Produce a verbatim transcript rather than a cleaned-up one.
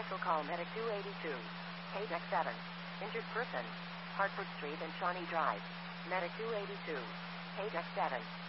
Special call Medic two eighty-two. K D E C seven. Injured person. Hartford Street and Shawnee Drive. Medic two eighty-two. K D E C seven.